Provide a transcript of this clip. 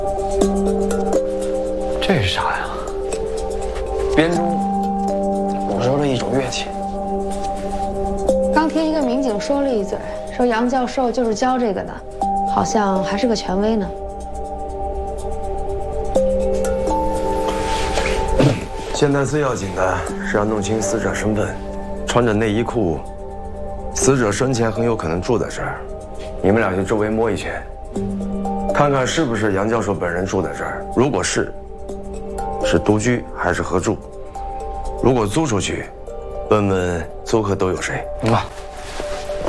这是啥呀？编钟，古时候的一种乐器。 刚听一个民警说了一嘴，说杨教授就是教这个的，好像还是个权威呢。 现在最要紧的是要弄清死者身份，穿着内衣裤，死者生前很有可能住在这儿。你们俩去周围摸一圈，看看是不是杨教授本人住在这儿。如果是独居还是合住？如果租出去，问问租客都有谁。 啊。